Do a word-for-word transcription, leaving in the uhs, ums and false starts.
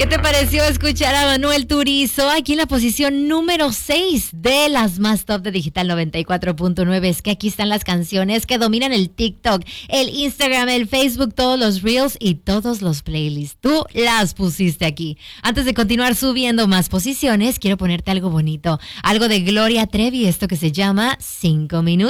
¿Qué te pareció escuchar a Manuel Turizo aquí en la posición número seis de las más top de Digital noventa y cuatro punto nueve? Es que aquí están las canciones que dominan el TikTok, el Instagram, el Facebook, todos los Reels y todos los playlists. Tú las pusiste aquí. Antes de continuar subiendo más posiciones, quiero ponerte algo bonito, algo de Gloria Trevi, esto que se llama Cinco Minutos.